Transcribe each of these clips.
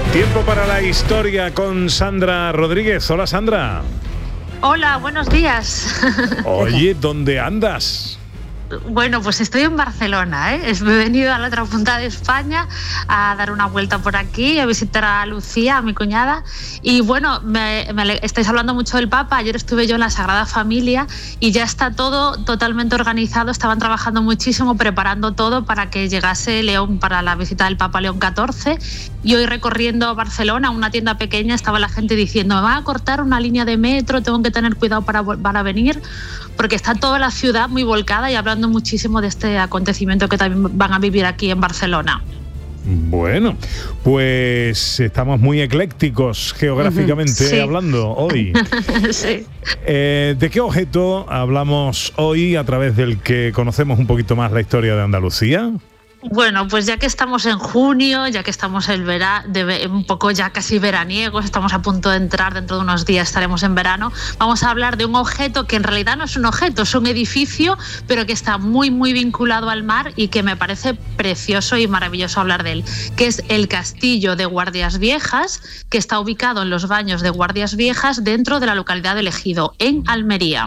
Tiempo para la historia con Sandra Rodríguez. Hola, Sandra. Hola, buenos días. Oye, ¿dónde andas? Bueno, pues estoy en Barcelona, ¿eh? Me he venido a la otra punta de España a dar una vuelta por aquí, a visitar a Lucía, a mi cuñada. Y bueno, estáis hablando mucho del Papa. Ayer estuve yo en la Sagrada Familia y ya está todo totalmente organizado. Estaban trabajando muchísimo, preparando todo para que llegase León para la visita del Papa León XIV. Y hoy recorriendo Barcelona, una tienda pequeña, estaba la gente diciendo: me va a cortar una línea de metro, tengo que tener cuidado para venir, porque está toda la ciudad muy volcada y hablando muchísimo de este acontecimiento que también van a vivir aquí en Barcelona. Bueno, pues estamos muy eclécticos geográficamente hablando hoy. Sí. ¿De qué objeto hablamos hoy a través del que conocemos un poquito más la historia de Andalucía? Bueno, pues ya que estamos en junio, ya que estamos un poco ya casi veraniegos, estamos a punto de entrar, dentro de unos días estaremos en verano, vamos a hablar de un objeto que en realidad no es un objeto, es un edificio, pero que está muy, muy vinculado al mar y que me parece precioso y maravilloso hablar de él, que es el Castillo de Guardias Viejas, que está ubicado en los Baños de Guardias Viejas, dentro de la localidad de Ejido, en Almería.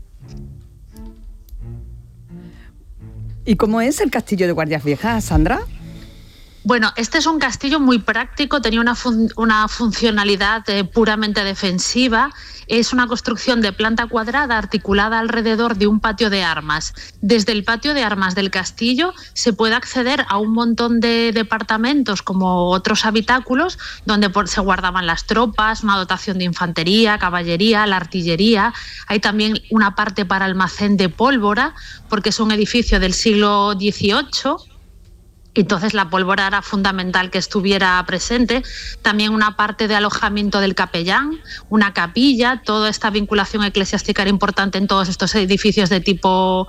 ¿Y cómo es el Castillo de Guardias Viejas, Sandra? Bueno, este es un castillo muy práctico, tenía una funcionalidad puramente defensiva. Es una construcción de planta cuadrada articulada alrededor de un patio de armas. Desde el patio de armas del castillo se puede acceder a un montón de departamentos como otros habitáculos donde se guardaban las tropas, una dotación de infantería, caballería, la artillería. Hay también una parte para almacén de pólvora, porque es un edificio del siglo XVIII. Entonces la pólvora era fundamental que estuviera presente. También una parte de alojamiento del capellán, una capilla. Toda esta vinculación eclesiástica era importante en todos estos edificios de tipo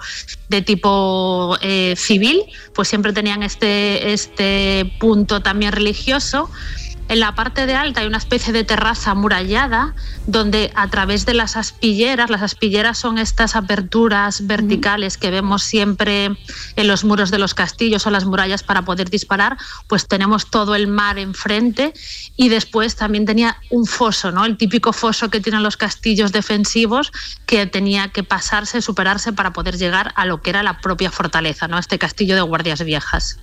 civil, pues siempre tenían este punto también religioso. En la parte de alta hay una especie de terraza amurallada donde a través de las aspilleras son estas aperturas verticales que vemos siempre en los muros de los castillos o las murallas para poder disparar, pues tenemos todo el mar enfrente. Y después también tenía un foso, ¿no? El típico foso que tienen los castillos defensivos, que tenía que superarse para poder llegar a lo que era la propia fortaleza, ¿no? Este Castillo de Guardias Viejas.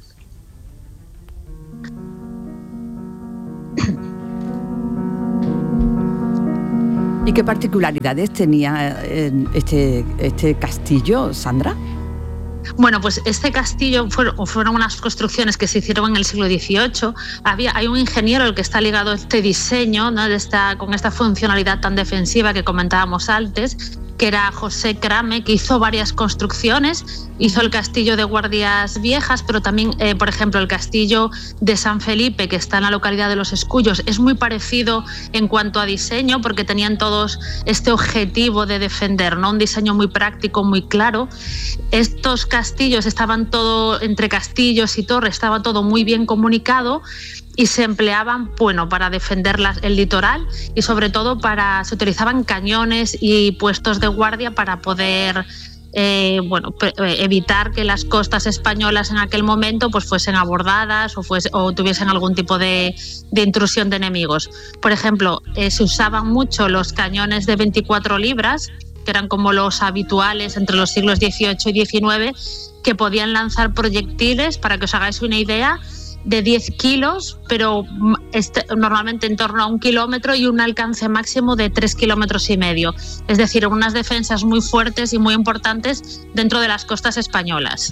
¿Y qué particularidades tenía este castillo, Sandra? Bueno, pues este castillo fueron unas construcciones que se hicieron en el siglo XVIII. Hay un ingeniero el que está ligado a este diseño, ¿no? Con esta funcionalidad tan defensiva que comentábamos antes, que era José Crame, que hizo varias construcciones. Hizo el Castillo de Guardias Viejas, pero también, por ejemplo, el Castillo de San Felipe, que está en la localidad de Los Escullos. Es muy parecido en cuanto a diseño, porque tenían todos este objetivo de defender, ¿no? Un diseño muy práctico, muy claro. Estos castillos estaban todo, entre castillos y torres, estaba todo muy bien comunicado. Y se empleaban, para defender el litoral y sobre todo se utilizaban cañones y puestos de guardia para poder evitar que las costas españolas en aquel momento pues fuesen abordadas o tuviesen algún tipo de intrusión de enemigos. Por ejemplo, se usaban mucho los cañones de 24 libras, que eran como los habituales entre los siglos XVIII y XIX, que podían lanzar proyectiles, para que os hagáis una idea, de 10 kilos, pero normalmente en torno a 1 kilómetro, y un alcance máximo de 3,5 kilómetros. Es decir, unas defensas muy fuertes y muy importantes dentro de las costas españolas.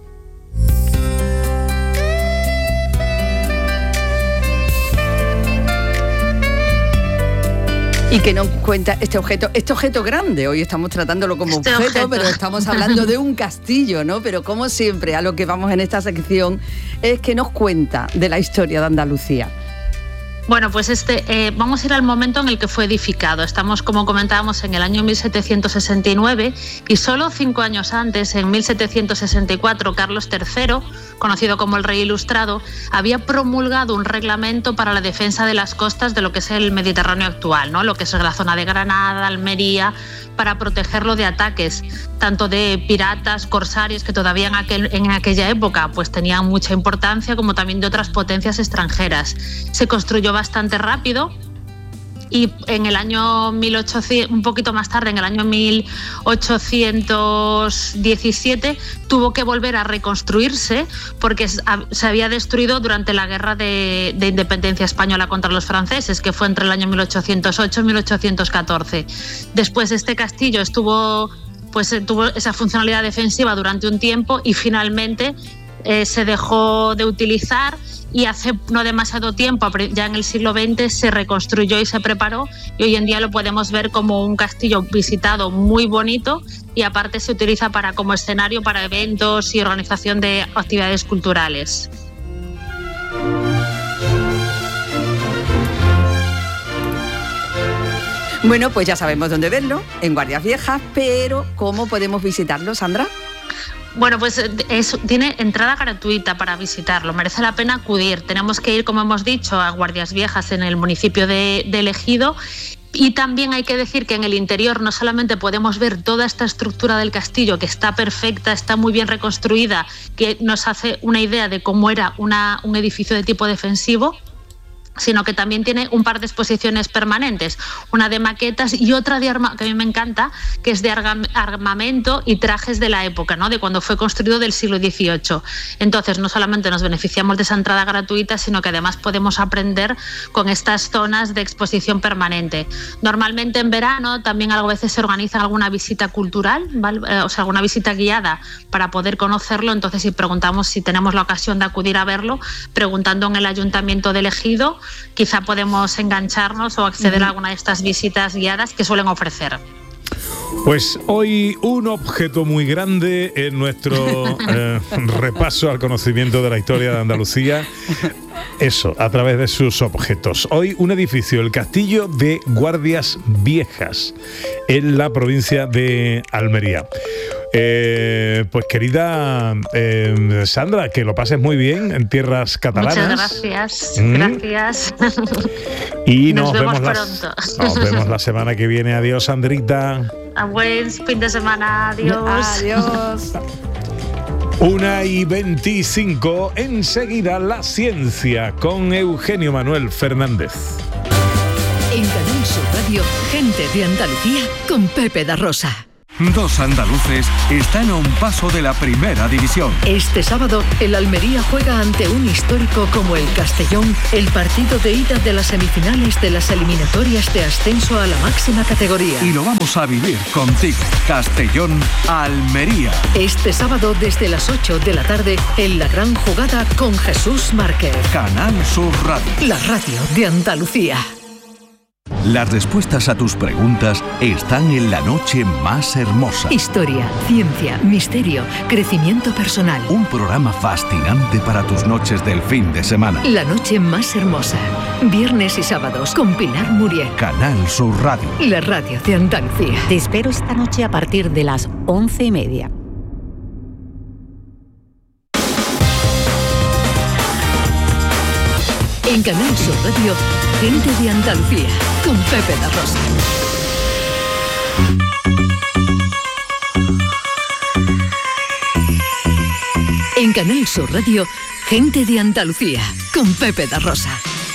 Y que nos cuenta este objeto grande. Hoy estamos tratándolo como objeto, pero estamos hablando de un castillo, ¿no? Pero como siempre, a lo que vamos en esta sección es que nos cuenta de la historia de Andalucía. Bueno, pues vamos a ir al momento en el que fue edificado. Estamos, como comentábamos, en el año 1769 y solo 5 años antes, en 1764, Carlos III, conocido como el Rey Ilustrado, había promulgado un reglamento para la defensa de las costas de lo que es el Mediterráneo actual, ¿no? Lo que es la zona de Granada, Almería, para protegerlo de ataques tanto de piratas, corsarios, que todavía en aquella época pues tenían mucha importancia, como también de otras potencias extranjeras. Se construyó bastante rápido. Y en el año 1800, un poquito más tarde, en el año 1817, tuvo que volver a reconstruirse porque se había destruido durante la guerra de independencia española contra los franceses, que fue entre el año 1808 y 1814. Después este castillo tuvo esa funcionalidad defensiva durante un tiempo y finalmente se dejó de utilizar, y hace no demasiado tiempo, ya en el siglo XX, se reconstruyó y se preparó, y hoy en día lo podemos ver como un castillo visitado muy bonito, y aparte se utiliza como escenario para eventos y organización de actividades culturales. Bueno, pues ya sabemos dónde verlo, en Guardias Viejas, pero ¿cómo podemos visitarlo, Sandra? Bueno, pues tiene entrada gratuita para visitarlo, merece la pena acudir. Tenemos que ir, como hemos dicho, a Guardias Viejas en el municipio de Ejido. Y también hay que decir que en el interior no solamente podemos ver toda esta estructura del castillo, que está perfecta, está muy bien reconstruida, que nos hace una idea de cómo era un edificio de tipo defensivo, sino que también tiene un par de exposiciones permanentes, una de maquetas y otra que a mí me encanta, que es de armamento y trajes de la época, ¿no? De cuando fue construido, del siglo XVIII. Entonces, no solamente nos beneficiamos de esa entrada gratuita, sino que además podemos aprender con estas zonas de exposición permanente. Normalmente en verano también a veces se organiza alguna visita cultural, ¿vale? O sea, alguna visita guiada para poder conocerlo. Entonces, si preguntamos, si tenemos la ocasión de acudir a verlo, preguntando en el Ayuntamiento de Ejido, quizá podemos engancharnos o acceder a alguna de estas visitas guiadas que suelen ofrecer. Pues hoy un objeto muy grande en nuestro repaso al conocimiento de la historia de Andalucía. Eso, a través de sus objetos. Hoy un edificio, el Castillo de Guardias Viejas, en la provincia de Almería. Pues querida Sandra, que lo pases muy bien en tierras catalanas. Muchas gracias, gracias. Y nos vemos pronto. Nos vemos la semana que viene. Adiós, Sandrita. A buen fin de semana, adiós. Adiós. 1:25, enseguida la ciencia con Eugenio Manuel Fernández. En Canal Sur Radio, Gente de Andalucía con Pepe da Rosa. Dos andaluces están a un paso de la primera división. Este sábado, el Almería juega ante un histórico como el Castellón, el partido de ida de las semifinales de las eliminatorias de ascenso a la máxima categoría. Y lo vamos a vivir contigo. Castellón-Almería. Este sábado, desde las 8 de la tarde, en la gran jugada con Jesús Márquez. Canal Sur Radio. La radio de Andalucía. Las respuestas a tus preguntas están en La Noche Más Hermosa. Historia, ciencia, misterio, crecimiento personal. Un programa fascinante para tus noches del fin de semana. La Noche Más Hermosa. Viernes y sábados con Pilar Muriel. Canal Sur Radio. La radio de Andalucía. Te espero esta noche a partir de las 11:30. En Canal Sur Radio, Gente de Andalucía, con Pepe da Rosa. En Canal Sur Radio, Gente de Andalucía, con Pepe da Rosa.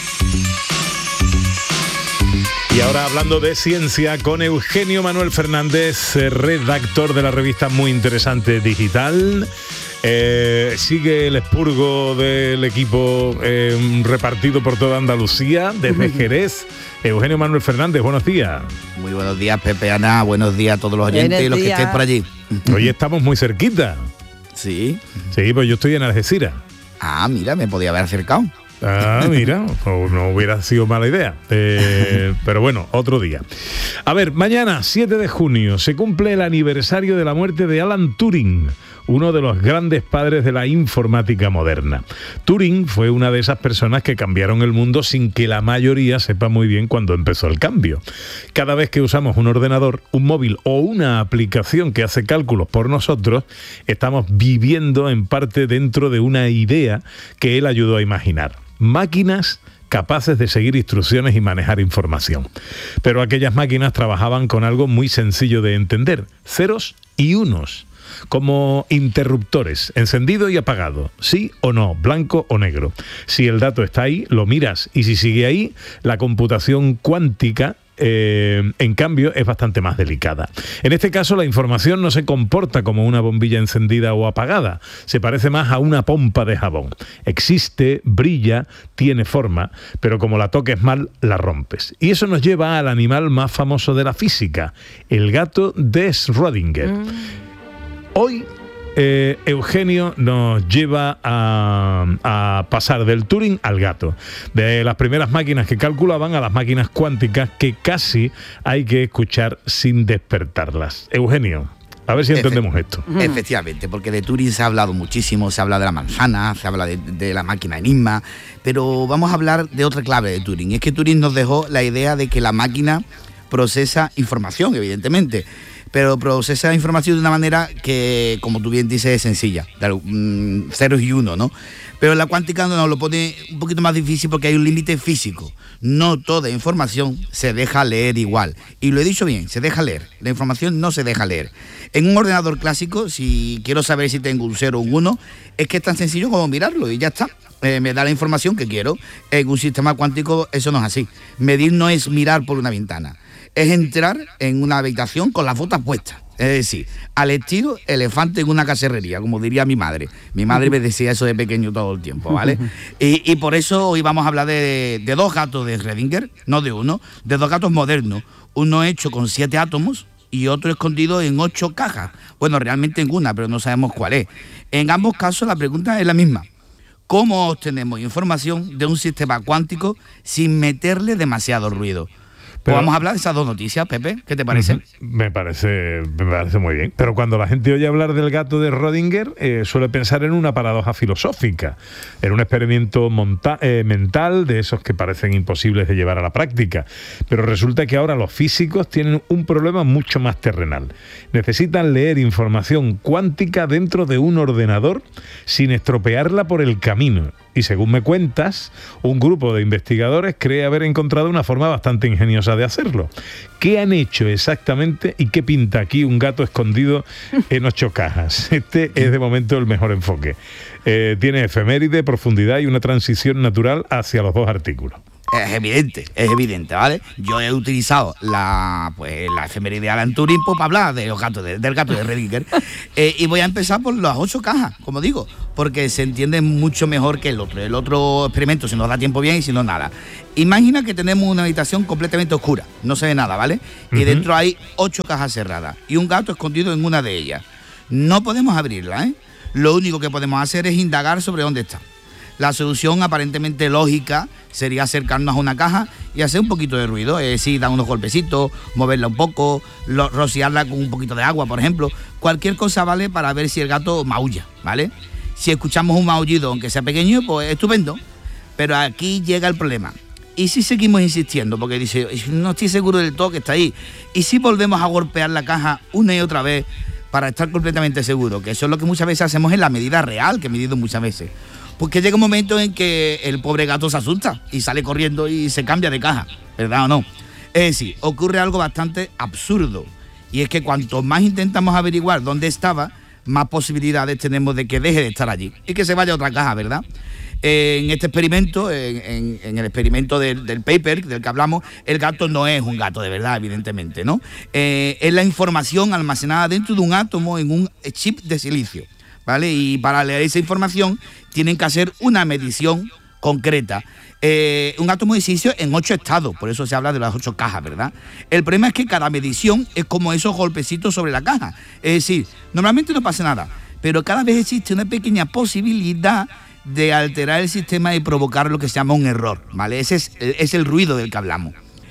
Y ahora hablando de ciencia con Eugenio Manuel Fernández, redactor de la revista Muy Interesante Digital. Sigue el expurgo del equipo repartido por toda Andalucía, desde Jerez. Eugenio Manuel Fernández, buenos días. Muy buenos días, Pepe, Ana, buenos días a todos los oyentes y los que estéis por allí. Hoy estamos muy cerquita. Sí. Sí, pues yo estoy en Algeciras. Ah, mira, me podía haber acercado. Ah, mira, no hubiera sido mala idea. Pero bueno, otro día. A ver, mañana, 7 de junio, se cumple el aniversario de la muerte de Alan Turing, uno de los grandes padres de la informática moderna. Turing fue una de esas personas que cambiaron el mundo sin que la mayoría sepa muy bien cuándo empezó el cambio. Cada vez que usamos un ordenador, un móvil o una aplicación que hace cálculos por nosotros, estamos viviendo en parte dentro de una idea que él ayudó a imaginar. Máquinas capaces de seguir instrucciones y manejar información. Pero aquellas máquinas trabajaban con algo muy sencillo de entender: ceros y unos. como interruptores, encendido y apagado, sí o no, blanco o negro. Si el dato está ahí, lo miras, y si sigue ahí, la computación cuántica en cambio es bastante más delicada. En este caso la información no se comporta como una bombilla encendida o apagada, se parece más a una pompa de jabón. Existe, brilla, tiene forma, pero como la toques mal, la rompes. Y eso nos lleva al animal más famoso de la física, el gato de Schrödinger. Hoy Eugenio nos lleva a pasar del Turing al gato, de las primeras máquinas que calculaban a las máquinas cuánticas que casi hay que escuchar sin despertarlas. Eugenio, a ver si entendemos esto. Efectivamente, porque de Turing se ha hablado muchísimo, se habla de la manzana, se habla de la máquina Enigma, pero vamos a hablar de otra clave de Turing. Es que Turing nos dejó la idea de que la máquina procesa información, evidentemente, pero procesa información de una manera que, como tú bien dices, es sencilla, ceros y uno, ¿no? Pero la cuántica nos lo pone un poquito más difícil porque hay un límite físico. No toda información se deja leer igual. Y lo he dicho bien, se deja leer. La información no se deja leer. En un ordenador clásico, si quiero saber si tengo un 0 o un 1, es que es tan sencillo como mirarlo y ya está. Me da la información que quiero. En un sistema cuántico eso no es así. Medir no es mirar por una ventana. Es entrar en una habitación con las botas puestas. Es decir, al estilo elefante en una cacerrería, como diría mi madre. Mi madre me decía eso de pequeño todo el tiempo, ¿vale? Y por eso hoy vamos a hablar de dos gatos de Schrödinger, no de uno, de dos gatos modernos. Uno hecho con 7 átomos y otro escondido en 8 cajas. Bueno, realmente en una, pero no sabemos cuál es. En ambos casos la pregunta es la misma. ¿Cómo obtenemos información de un sistema cuántico sin meterle demasiado ruido? Pero vamos a hablar de esas dos noticias, Pepe, ¿qué te parece? Me parece muy bien. Pero cuando la gente oye hablar del gato de Schrödinger, suele pensar en una paradoja filosófica, en un experimento mental de esos que parecen imposibles de llevar a la práctica. Pero resulta que ahora los físicos tienen un problema mucho más terrenal. Necesitan leer información cuántica dentro de un ordenador sin estropearla por el camino. Y según me cuentas, un grupo de investigadores cree haber encontrado una forma bastante ingeniosa de hacerlo. ¿Qué han hecho exactamente y qué pinta aquí un gato escondido en 8 cajas? Este es de momento el mejor enfoque. Tiene efeméride, profundidad y una transición natural hacia los dos artículos. Es evidente, ¿vale? Yo he utilizado la efeméride de Alan Turing para hablar de los gatos, del gato de Schrödinger. Y voy a empezar por las 8 cajas, como digo, porque se entiende mucho mejor que el otro. El otro experimento, si nos da tiempo bien y si no, nada. Imagina que tenemos una habitación completamente oscura, no se ve nada, ¿vale? Y dentro hay 8 cajas cerradas y un gato escondido en una de ellas. No podemos abrirla, ¿eh? Lo único que podemos hacer es indagar sobre dónde está. La solución aparentemente lógica sería acercarnos a una caja y hacer un poquito de ruido, es decir, dar unos golpecitos, moverla un poco, rociarla con un poquito de agua, por ejemplo. Cualquier cosa vale para ver si el gato maulla, ¿vale? Si escuchamos un maullido, aunque sea pequeño, pues estupendo. Pero aquí llega el problema. ¿Y si seguimos insistiendo? Porque dice, no estoy seguro del todo que está ahí. ¿Y si volvemos a golpear la caja una y otra vez para estar completamente seguro? Que eso es lo que muchas veces hacemos en la medida real, que he medido muchas veces. Porque llega un momento en que el pobre gato se asusta y sale corriendo y se cambia de caja, ¿verdad o no? Es decir, ocurre algo bastante absurdo, y es que cuanto más intentamos averiguar dónde estaba, más posibilidades tenemos de que deje de estar allí y que se vaya a otra caja, ¿verdad? En este experimento, en el experimento del paper del que hablamos, el gato no es un gato de verdad, evidentemente, ¿no? Es la información almacenada dentro de un átomo en un chip de silicio, ¿vale? Y para leer esa información tienen que hacer una medición concreta. Un átomo de silicio en 8 estados, por eso se habla de las 8 cajas, ¿verdad? El problema es que cada medición es como esos golpecitos sobre la caja. Es decir, normalmente no pasa nada, pero cada vez existe una pequeña posibilidad de alterar el sistema y provocar lo que se llama un error, ¿vale? Ese es el ruido del que hablamos.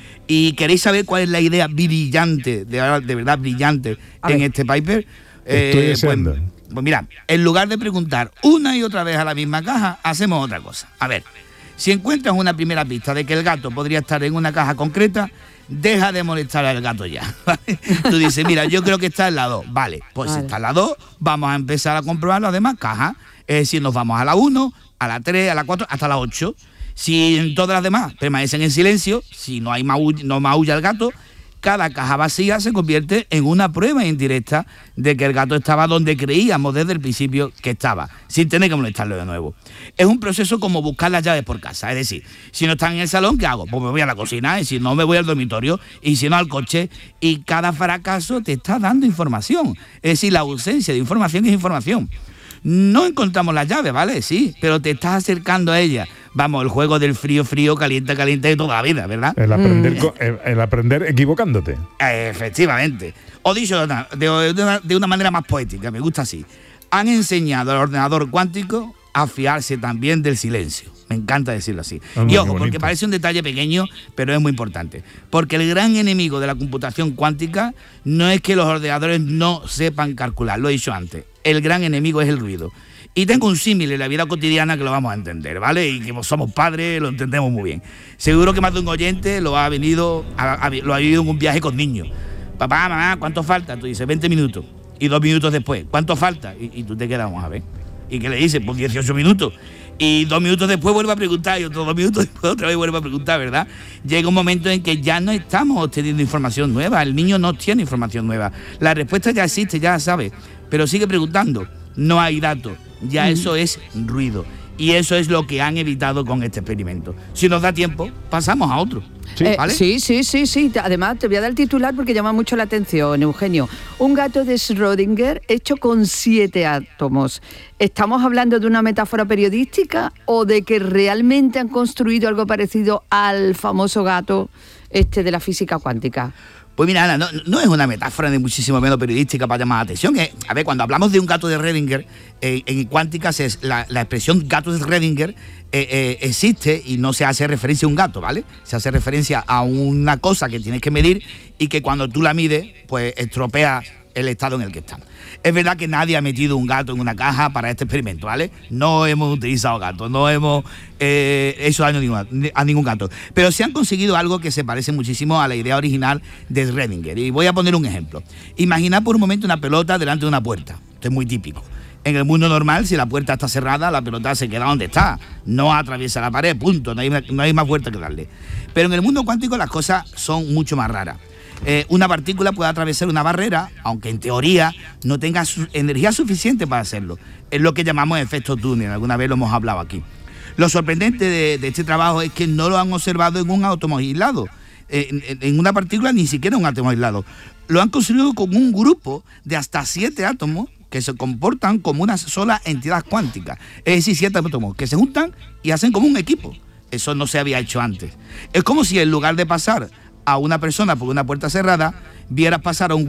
¿Y queréis saber cuál es la idea brillante, de verdad brillante, en este paper? Estoy deseando. Pues mira, en lugar de preguntar una y otra vez a la misma caja, hacemos otra cosa. A ver, si encuentras una primera pista de que el gato podría estar en una caja concreta, deja de molestar al gato ya, ¿vale? Tú dices, mira, yo creo que está en la 2. Vale, pues si está en la 2, vamos a empezar a comprobar las demás cajas. Es decir, nos vamos a la 1, a la 3, a la 4, hasta la 8. Si en todas las demás permanecen en silencio, si no hay no maulla el gato, cada caja vacía se convierte en una prueba indirecta de que el gato estaba donde creíamos desde el principio que estaba, sin tener que molestarlo de nuevo. Es un proceso como buscar las llaves por casa, es decir, si no están en el salón, ¿qué hago? Pues me voy a la cocina, y si no me voy al dormitorio, y si no al coche, y cada fracaso te está dando información. Es decir, la ausencia de información es información. No encontramos las llaves, ¿vale? Sí, pero te estás acercando a ella. Vamos, el juego del frío, caliente de toda la vida, ¿verdad? El aprender equivocándote. Efectivamente. O dicho de una manera más poética, me gusta así. Han enseñado al ordenador cuántico a fiarse también del silencio. Me encanta decirlo así. Y ojo, porque parece un detalle pequeño, pero es muy importante. Porque el gran enemigo de la computación cuántica no es que los ordenadores no sepan calcular, lo he dicho antes. El gran enemigo es el ruido. Y tengo un símil en la vida cotidiana que lo vamos a entender, ¿vale? Y que somos padres, lo entendemos muy bien. Seguro que más de un oyente lo ha vivido en un viaje con niños. Papá, mamá, ¿cuánto falta? Tú dices, 20 minutos. Y 2 minutos después, ¿cuánto falta? Y tú te quedas, vamos a ver. ¿Y qué le dices? Pues 18 minutos. Y 2 minutos después vuelve a preguntar, y otros 2 minutos después otra vez vuelve a preguntar, ¿verdad? Llega un momento en que ya no estamos obteniendo información nueva, el niño no tiene información nueva. La respuesta ya existe, ya la sabe, pero sigue preguntando, no hay datos, ya eso es ruido. Y eso es lo que han evitado con este experimento. Si nos da tiempo, pasamos a otro. Sí, ¿vale? Sí. Además, te voy a dar el titular porque llama mucho la atención, Eugenio. Un gato de Schrödinger hecho con 7 átomos. ¿Estamos hablando de una metáfora periodística o de que realmente han construido algo parecido al famoso gato de la física cuántica? Pues mira, Ana, no es una metáfora ni muchísimo menos periodística para llamar la atención. A ver, cuando hablamos de un gato de Schrödinger, en cuánticas la expresión gato de Schrödinger existe y no se hace referencia a un gato, ¿vale? Se hace referencia a una cosa que tienes que medir y que cuando tú la mides, pues estropea el estado en el que están. Es verdad que nadie ha metido un gato en una caja para este experimento, ¿vale? No hemos utilizado gatos, no hemos hecho daño a ningún gato. Pero sí han conseguido algo que se parece muchísimo a la idea original de Schrödinger. Y voy a poner un ejemplo. Imaginad por un momento una pelota delante de una puerta. Esto es muy típico. En el mundo normal, si la puerta está cerrada, la pelota se queda donde está. No atraviesa la pared, punto. No hay más vuelta que darle. Pero en el mundo cuántico las cosas son mucho más raras. Una partícula puede atravesar una barrera, aunque en teoría no tenga energía suficiente para hacerlo. Es lo que llamamos efecto túnel, alguna vez lo hemos hablado aquí. Lo sorprendente de este trabajo es que no lo han observado en un átomo aislado, en una partícula ni siquiera un átomo aislado. Lo han construido con un grupo de hasta 7 átomos que se comportan como una sola entidad cuántica. Es decir, 7 átomos que se juntan y hacen como un equipo. Eso no se había hecho antes. Es como si en lugar de pasar a una persona por una puerta cerrada, vieras pasar a un